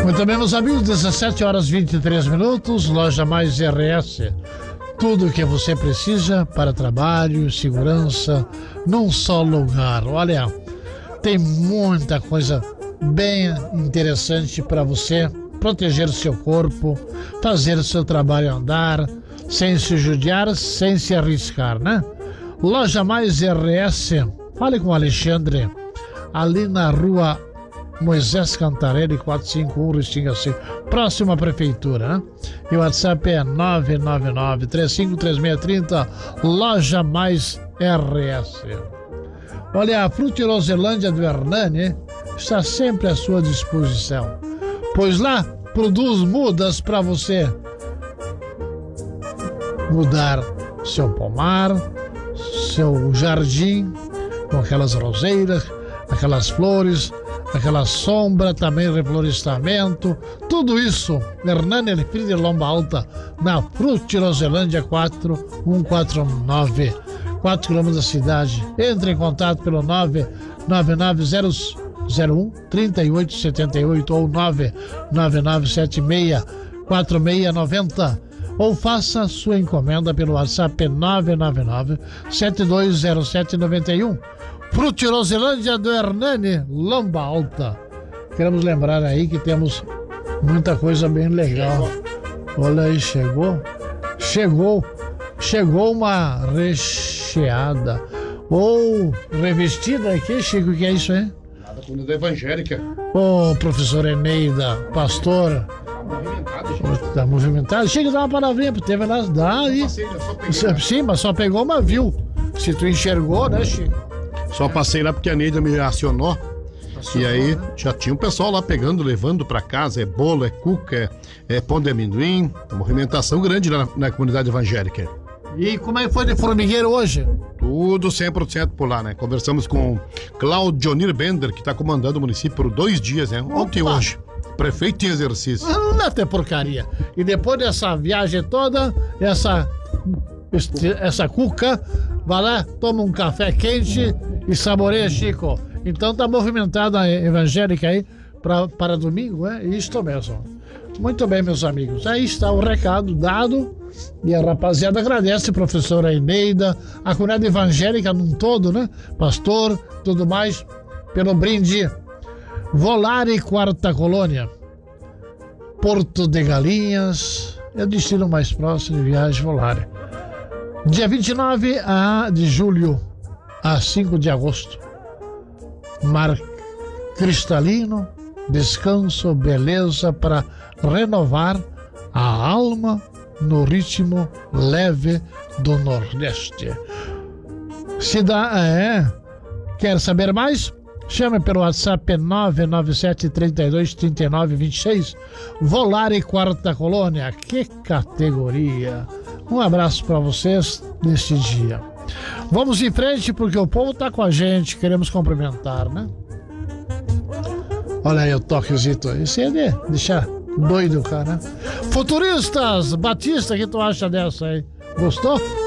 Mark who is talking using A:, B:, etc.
A: Muito bem, meus amigos, 17 horas 23 minutos, Loja Mais RS. Tudo o que você precisa para trabalho, segurança, num só lugar. Olha, tem muita coisa bem interessante para você proteger o seu corpo, fazer o seu trabalho andar, sem se judiar, sem se arriscar, né? Loja Mais RS, fale com o Alexandre, ali na rua Moisés Cantarelli, 451, Restinga-se, próximo à prefeitura, né? E o WhatsApp é 999-353630, Loja Mais RS. Olha, a Frutiroselândia do Hernani está sempre à sua disposição, pois lá produz mudas para você mudar seu pomar, seu jardim, com aquelas roseiras, aquelas flores, aquela sombra, também reflorestamento, tudo isso, Hernani Elfriede de Lomba Alta, na Frutiroselândia 4149, 4 km da cidade. Entre em contato pelo 99901-3878 ou 99976-4690, ou faça sua encomenda pelo WhatsApp 999-720791. Frutiroselândia do Hernani, Lomba Alta. Queremos lembrar aí que temos muita coisa bem legal. Olha aí, chegou uma recheada ou revestida aqui, Chico, que é isso aí?
B: Da comunidade evangélica.
A: Ô, professor Eneida, pastor. Tá movimentado. Chega a dar uma palavrinha, teve lá, dá aí. Sim, mas só pegou, mas viu. Se tu enxergou, né, Chico?
B: Só passei lá porque a Neida me acionou. E aí já tinha um pessoal lá pegando, levando pra casa. É bolo, é cuca, é pão de amendoim. Movimentação grande lá na comunidade evangélica.
A: E como é que foi de formigueiro hoje?
B: Tudo 100% por lá, né? Conversamos com Claudionir Bender, que tá comandando o município por 2 dias, né? Ontem e hoje. Prefeito em exercício.
A: Não tem porcaria. E depois dessa viagem toda, essa cuca, vai lá, toma um café quente e saboreia, Chico. Então tá movimentada a evangélica aí para domingo, é isto mesmo. Muito bem, meus amigos. Aí está o recado dado. E a rapaziada agradece a professora Eneida, a comunidade evangélica num todo, né? Pastor, tudo mais, pelo brinde. Volare, Quarta Colônia, Porto de Galinhas, é o destino mais próximo de viagem Volare. Dia 29 de julho a 5 de agosto. Mar cristalino, descanso, beleza para renovar a alma no ritmo leve do Nordeste. Quer saber mais? Chame pelo WhatsApp 997-32-3926. Volare Quarta Colônia. Que categoria! Um abraço para vocês neste dia. Vamos em frente porque o povo tá com a gente. Queremos cumprimentar, né? Olha aí o toquezito. Esse é de deixar doido, cara. Futuristas, Batista, o que tu acha dessa aí? Gostou?